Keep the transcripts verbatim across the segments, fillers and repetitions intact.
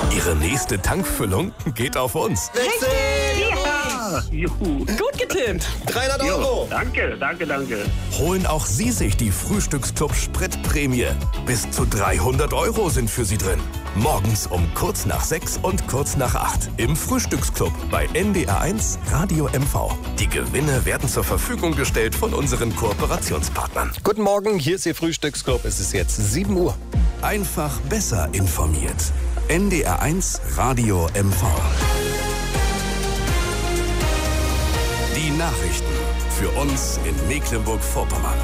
Ihre nächste Tankfüllung geht auf uns. Richtig! Ja! Juhu. Gut getippt. dreihundert Jo, Euro. danke, danke, danke. Holen auch Sie sich die Frühstücksclub Spritprämie. Bis zu dreihundert Euro sind für Sie drin. Morgens um kurz nach sechs und kurz nach acht im Frühstücksclub bei N D R eins Radio M V. Die Gewinne werden zur Verfügung gestellt von unseren Kooperationspartnern. Guten Morgen, hier ist Ihr Frühstücksclub. Es ist jetzt sieben Uhr. Einfach besser informiert. N D R eins Radio M V. Die Nachrichten für uns in Mecklenburg-Vorpommern.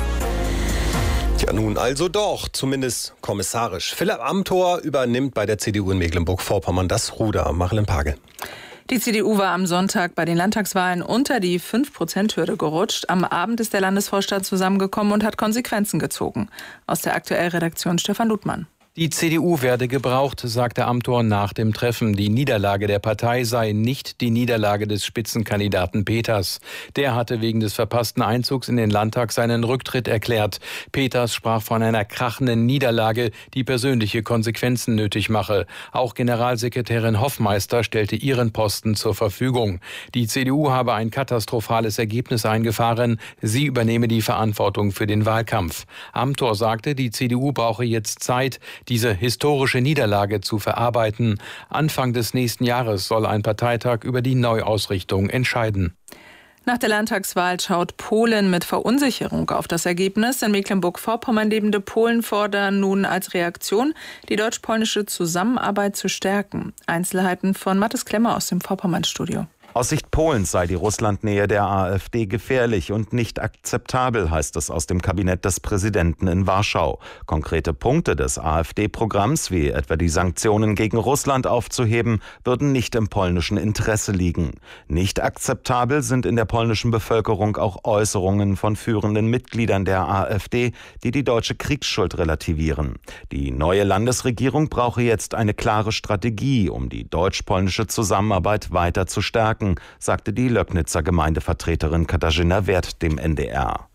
Tja, nun also doch, zumindest kommissarisch. Philipp Amthor übernimmt bei der C D U in Mecklenburg-Vorpommern das Ruder. Marlen Pagel. Die C D U war am Sonntag bei den Landtagswahlen unter die fünf Prozent Hürde gerutscht. Am Abend ist der Landesvorstand zusammengekommen und hat Konsequenzen gezogen. Aus der Aktuell-Redaktion Stefan Ludmann. Die C D U werde gebraucht, sagte Amthor nach dem Treffen. Die Niederlage der Partei sei nicht die Niederlage des Spitzenkandidaten Peters. Der hatte wegen des verpassten Einzugs in den Landtag seinen Rücktritt erklärt. Peters sprach von einer krachenden Niederlage, die persönliche Konsequenzen nötig mache. Auch Generalsekretärin Hoffmeister stellte ihren Posten zur Verfügung. Die C D U habe ein katastrophales Ergebnis eingefahren. Sie übernehme die Verantwortung für den Wahlkampf. Amthor sagte, die C D U brauche jetzt Zeit, diese historische Niederlage zu verarbeiten. Anfang des nächsten Jahres soll ein Parteitag über die Neuausrichtung entscheiden. Nach der Landtagswahl schaut Polen mit Verunsicherung auf das Ergebnis. In Mecklenburg-Vorpommern lebende Polen fordern nun als Reaktion, die deutsch-polnische Zusammenarbeit zu stärken. Einzelheiten von Mathis Klemmer aus dem Vorpommern-Studio. Aus Sicht Polens sei die Russlandnähe der AfD gefährlich und nicht akzeptabel, heißt es aus dem Kabinett des Präsidenten in Warschau. Konkrete Punkte des AfD-Programms, wie etwa die Sanktionen gegen Russland aufzuheben, würden nicht im polnischen Interesse liegen. Nicht akzeptabel sind in der polnischen Bevölkerung auch Äußerungen von führenden Mitgliedern der AfD, die die deutsche Kriegsschuld relativieren. Die neue Landesregierung brauche jetzt eine klare Strategie, um die deutsch-polnische Zusammenarbeit weiter zu stärken, sagte die Löcknitzer Gemeindevertreterin Katarzyna Wert dem N D R.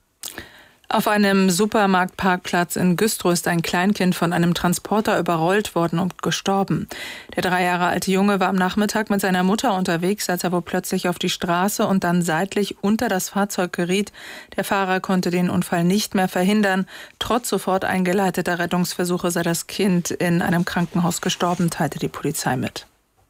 Auf einem Supermarktparkplatz in Güstrow ist ein Kleinkind von einem Transporter überrollt worden und gestorben. Der drei Jahre alte Junge war am Nachmittag mit seiner Mutter unterwegs, als er wohl plötzlich auf die Straße und dann seitlich unter das Fahrzeug geriet. Der Fahrer konnte den Unfall nicht mehr verhindern. Trotz sofort eingeleiteter Rettungsversuche sei das Kind in einem Krankenhaus gestorben, teilte die Polizei mit.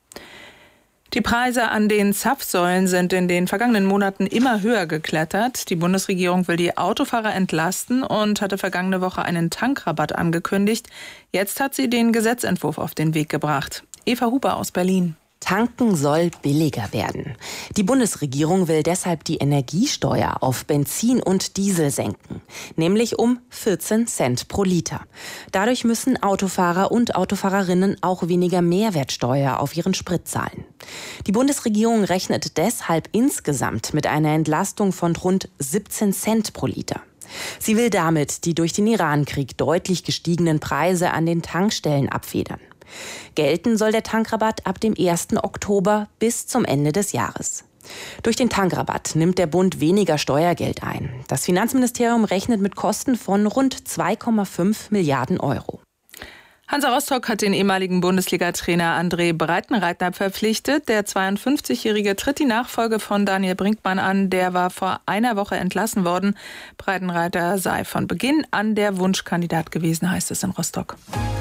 Die Preise an den Zapfsäulen sind in den vergangenen Monaten immer höher geklettert. Die Bundesregierung will die Autofahrer entlasten und hatte vergangene Woche einen Tankrabatt angekündigt. Jetzt hat sie den Gesetzentwurf auf den Weg gebracht. Eva Huber aus Berlin. Tanken soll billiger werden. Die Bundesregierung will deshalb die Energiesteuer auf Benzin und Diesel senken, nämlich um vierzehn Cent pro Liter. Dadurch müssen Autofahrer und Autofahrerinnen auch weniger Mehrwertsteuer auf ihren Sprit zahlen. Die Bundesregierung rechnet deshalb insgesamt mit einer Entlastung von rund siebzehn Cent pro Liter. Sie will damit die durch den Irankrieg deutlich gestiegenen Preise an den Tankstellen abfedern. Gelten soll der Tankrabatt ab dem ersten Oktober bis zum Ende des Jahres. Durch den Tankrabatt nimmt der Bund weniger Steuergeld ein. Das Finanzministerium rechnet mit Kosten von rund zwei Komma fünf Milliarden Euro. Hansa Rostock hat den ehemaligen Bundesliga-Trainer André Breitenreiter verpflichtet. Der zweiundfünfzigjährige tritt die Nachfolge von Daniel Brinkmann an. Der war vor einer Woche entlassen worden. Breitenreiter sei von Beginn an der Wunschkandidat gewesen, heißt es in Rostock.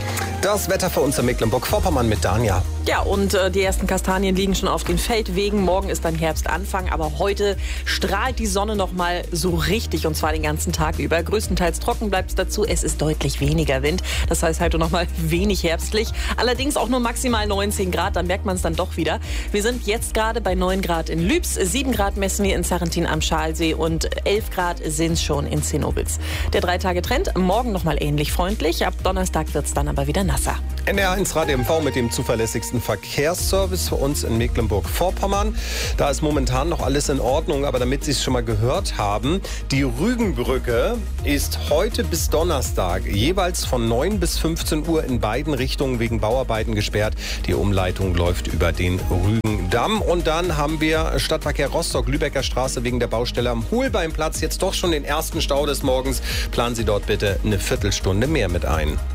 Das Wetter für uns in Mecklenburg-Vorpommern mit Danja. Ja, und äh, die ersten Kastanien liegen schon auf den Feldwegen. Morgen ist dann Herbstanfang, aber heute strahlt die Sonne noch mal so richtig, und zwar den ganzen Tag über. Größtenteils trocken bleibt es dazu. Es ist deutlich weniger Wind. Das heißt heute noch mal wenig herbstlich. Allerdings auch nur maximal neunzehn Grad, dann merkt man es dann doch wieder. Wir sind jetzt gerade bei neun Grad in Lübs, sieben Grad messen wir in Sarrentin am Schalsee und elf Grad sind es schon in Zinnobels. Der Drei-Tage-Trend, morgen noch mal ähnlich freundlich. Ab Donnerstag wird es dann aber wieder nasser. N D R eins Radio M V mit dem zuverlässigsten Verkehrsservice für uns in Mecklenburg-Vorpommern. Da ist momentan noch alles in Ordnung, aber damit Sie es schon mal gehört haben, die Rügenbrücke ist heute bis Donnerstag jeweils von neun bis fünfzehn Uhr in beiden Richtungen wegen Bauarbeiten gesperrt. Die Umleitung läuft über den Rügendamm. Und dann haben wir Stadtverkehr Rostock, Lübecker Straße wegen der Baustelle am Holbeinplatz. Jetzt doch schon den ersten Stau des Morgens. Planen Sie dort bitte eine Viertelstunde mehr mit ein.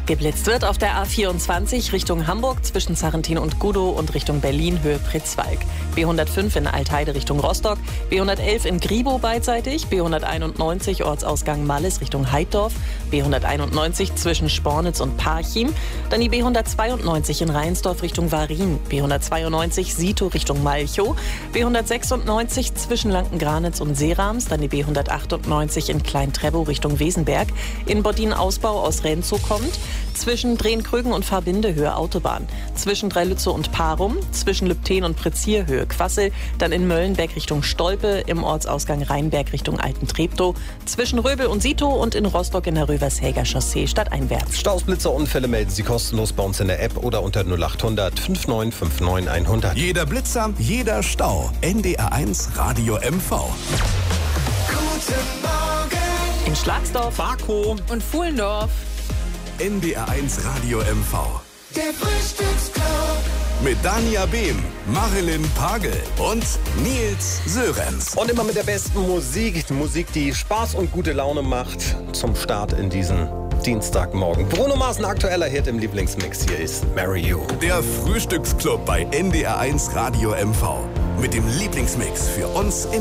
Geblitzt wird auf der A vierundzwanzig Richtung Hamburg zwischen Sarrentin und Gudow und Richtung Berlin Höhe Pritzwalk. B hundertfünf in Altheide Richtung Rostock, B hundertelf in Gribow beidseitig, B hunderteinundneunzig Ortsausgang Malles Richtung Heiddorf, B hunderteinundneunzig zwischen Spornitz und Parchim, dann die B hundertzweiundneunzig in Reinsdorf Richtung Warin, B hundertzweiundneunzig Sito Richtung Malchow, B hundertsechsundneunzig zwischen Lankengranitz und Seerams, dann die B hundertachtundneunzig in Klein-Trebow Richtung Wesenberg, in Bottin-Ausbau aus Renzow kommt, zwischen Drehn-Krögen und Fahrbinde Höhe Autobahn, zwischen Dreilützow und Parum, zwischen Lübten und Prezier Höhe Quassel, dann in Möllenberg Richtung Stolpe, im Ortsausgang Rheinberg Richtung Alten-Treptow, zwischen Röbel und Sitow und in Rostock in der Rövershäger Chaussee stadteinwärts. Stausblitzer-Unfälle melden Sie kostenlos bei uns in der App oder unter null achthundert fünfundneunzig neunundfünfzig hundert. Jeder Blitzer, jeder Stau. N D R eins Radio M V. Guten Morgen In Schlagsdorf, Bakow Und Fuhlendorf. N D R eins Radio M V. der Frühstücksclub. Mit Dania Behm, Marilyn Pagel und Nils Sörenz. Und immer mit der besten Musik. Musik, die Spaß und gute Laune macht zum Start in diesen Dienstagmorgen. Bruno Mars, ein aktueller Hit im Lieblingsmix. Hier ist Marry You. Der Frühstücksclub bei N D R eins Radio M V. Mit dem Lieblingsmix für uns in